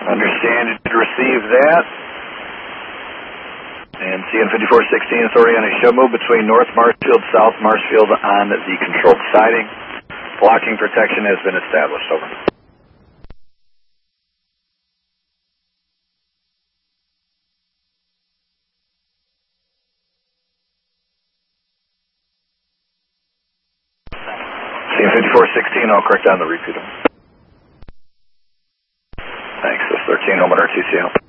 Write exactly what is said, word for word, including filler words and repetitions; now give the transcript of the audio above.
Understand you receive that. And C N fifty-four sixteen authority on a show move between North Marshfield, South Marshfield on the controlled siding. Blocking protection has been established. Over. C N fifty-four sixteen, I'll correct on the repeater. Thanks, this thirteen, home on R T C L.